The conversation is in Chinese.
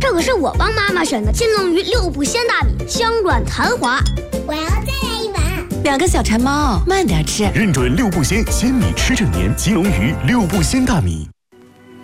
这可是我帮妈妈选的金龙鱼6步鲜大米，香软弹滑。 我要再来一碗。 2个小馋猫，慢点吃。 认准6步鲜，鲜米吃正年，金龙鱼6步鲜大米。